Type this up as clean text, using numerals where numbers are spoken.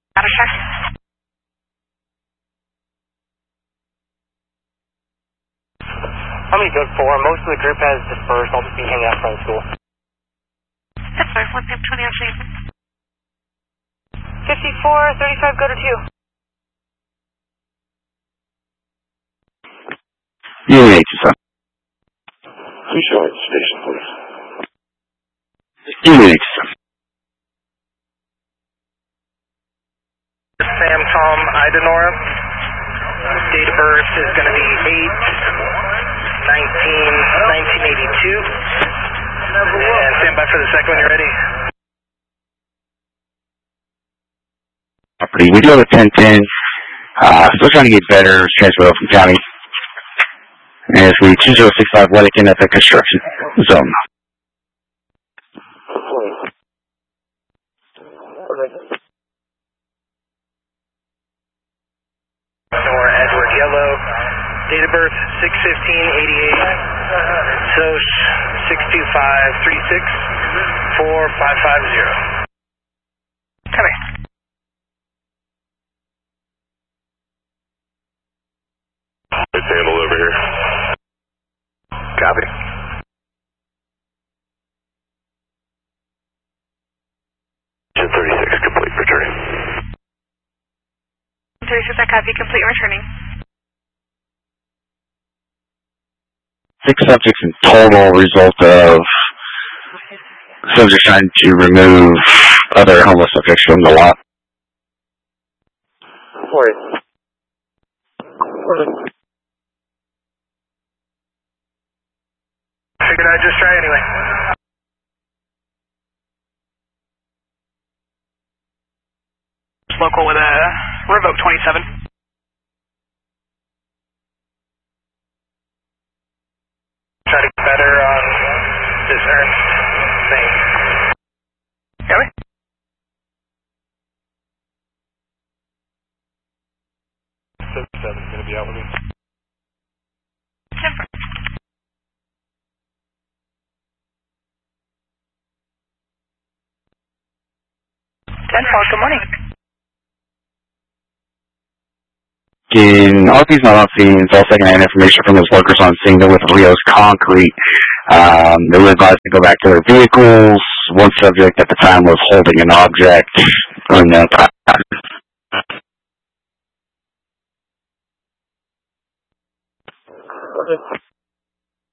Sir. How many good for? Most of the group has dispersed. I'll just be hanging out in front of school. Yes, sir. 1 PM 20 on Jason. 5435, go to 2. UH, sir. Please show at the station, please. UH, sir. Sam Tom Idenora. Date of birth is going to be 8/19/1982. And stand by for the second when you're ready. We do have a 1010. Still trying to get better. Transfer from county. As we 2065 Wedekin at the construction zone. Or Edward Yellow. Date of birth 6/15/88. SOS 625364550. Come here. It's handled over here. Copy. Jet 36, complete, returning. 36, I copy, complete, returning. 6 subjects in total, result of subjects trying to remove other homeless subjects from the lot. Figured I'd just try anyway. Local with a revoke 27. Try to get better on this Ernst thing. Copy. Seven's going to be out with me. 10-4. Good morning. In RP's not on scene, it's all second-hand information from those workers on scene. They're with Rios Concrete. They were advised to go back to their vehicles. One subject at the time was holding an object. And